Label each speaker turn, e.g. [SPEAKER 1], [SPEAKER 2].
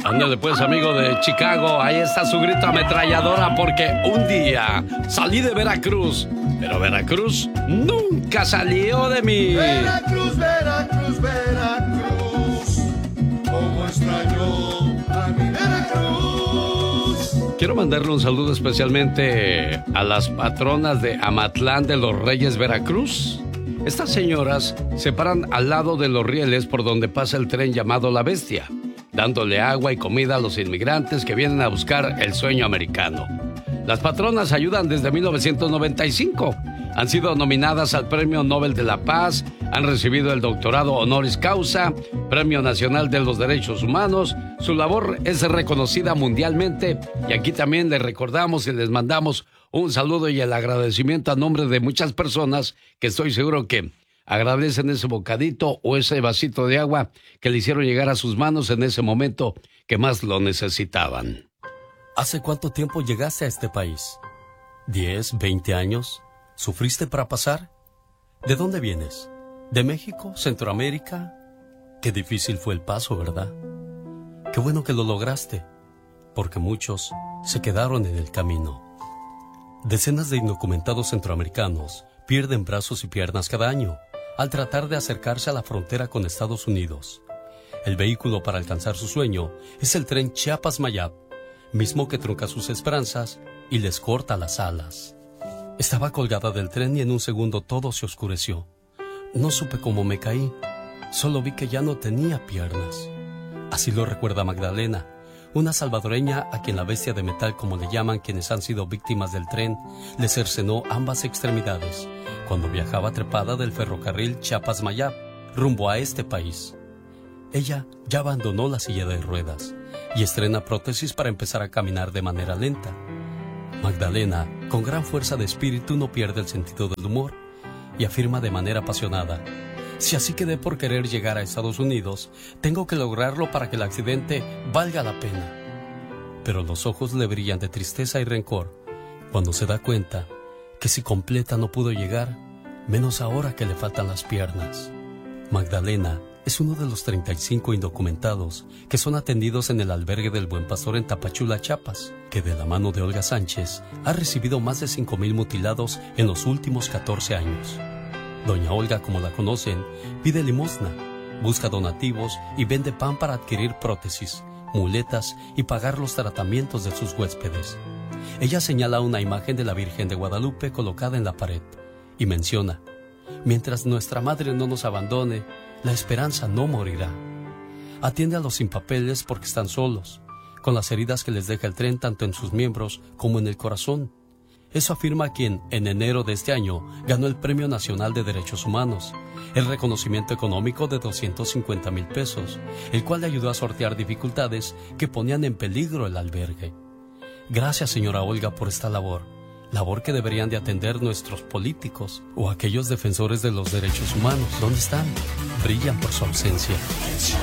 [SPEAKER 1] Ándale pues, amigo de Chicago, ahí está su grito ametralladora porque un día salí de Veracruz, pero Veracruz nunca salió de mí.
[SPEAKER 2] Veracruz, Veracruz, Veracruz, cómo extraño a mi Veracruz.
[SPEAKER 1] Quiero mandarle un saludo especialmente a las patronas de Amatlán de los Reyes, Veracruz. Estas señoras se paran al lado de los rieles por donde pasa el tren llamado La Bestia, dándole agua y comida a los inmigrantes que vienen a buscar el sueño americano. Las patronas ayudan desde 1995. Han sido nominadas al Premio Nobel de la Paz, han recibido el doctorado honoris causa, Premio Nacional de los Derechos Humanos. Su labor es reconocida mundialmente y aquí también les recordamos y les mandamos un saludo y el agradecimiento a nombre de muchas personas que estoy seguro que agradecen ese bocadito o ese vasito de agua que le hicieron llegar a sus manos en ese momento que más lo necesitaban.
[SPEAKER 3] ¿Hace cuánto tiempo llegaste a este país? ¿10, 20 años? ¿Sufriste para pasar? ¿De dónde vienes? ¿De México? ¿Centroamérica? Qué difícil fue el paso, ¿verdad? Qué bueno que lo lograste, porque muchos se quedaron en el camino. Decenas de indocumentados centroamericanos pierden brazos y piernas cada año al tratar de acercarse a la frontera con Estados Unidos. El vehículo para alcanzar su sueño es el tren Chiapas-Mayab, mismo que trunca sus esperanzas y les corta las alas. Estaba colgada del tren y en un segundo todo se oscureció. No supe cómo me caí, solo vi que ya no tenía piernas. Así lo recuerda Magdalena, una salvadoreña a quien la bestia de metal, como le llaman quienes han sido víctimas del tren, le cercenó ambas extremidades cuando viajaba trepada del ferrocarril Chiapas-Mayab rumbo a este país. Ella ya abandonó la silla de ruedas y estrena prótesis para empezar a caminar de manera lenta. Magdalena, con gran fuerza de espíritu, no pierde el sentido del humor y afirma de manera apasionada: si así quedé por querer llegar a Estados Unidos, tengo que lograrlo para que el accidente valga la pena. Pero los ojos le brillan de tristeza y rencor cuando se da cuenta que si completa no pudo llegar, menos ahora que le faltan las piernas. Magdalena es uno de los 35 indocumentados que son atendidos en el albergue del Buen Pastor en Tapachula, Chiapas, que de la mano de Olga Sánchez ha recibido más de 5,000 mutilados en los últimos 14 años. Doña Olga, como la conocen, pide limosna, busca donativos y vende pan para adquirir prótesis, muletas y pagar los tratamientos de sus huéspedes. Ella señala una imagen de la Virgen de Guadalupe colocada en la pared y menciona: mientras nuestra madre no nos abandone, la esperanza no morirá. Atiende a los sin papeles porque están solos, con las heridas que les deja el tren tanto en sus miembros como en el corazón. Eso afirma quien, en enero de este año, ganó el Premio Nacional de Derechos Humanos, el reconocimiento económico de 250,000 pesos, el cual le ayudó a sortear dificultades que ponían en peligro el albergue. Gracias, señora Olga, por esta labor que deberían de atender nuestros políticos o aquellos defensores de los derechos humanos. ¿Dónde están? Brillan por su ausencia.